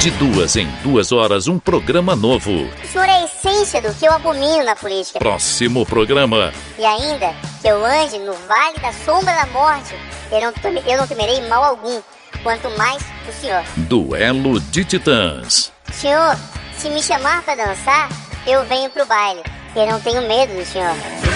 De 2 em 2 horas, um programa novo. O senhor é a essência do que eu abomino na política. Próximo programa. E ainda que eu ande no vale da sombra da morte, eu não temerei mal algum, quanto mais o senhor. Duelo de Titãs. Senhor, se me chamar pra dançar, eu venho pro baile. Eu não tenho medo do senhor.